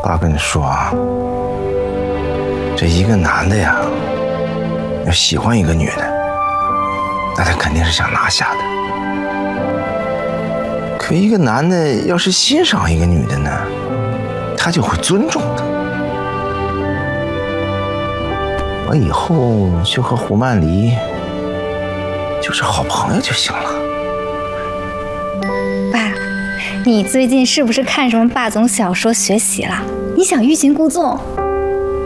话跟你说啊，这一个男的呀，要喜欢一个女的，那他肯定是想拿下的。可一个男的要是欣赏一个女的呢，他就会尊重她。我以后就和胡曼离就是好朋友就行了。 爸，你最近是不是看什么霸总小说学习了？你想欲擒故纵？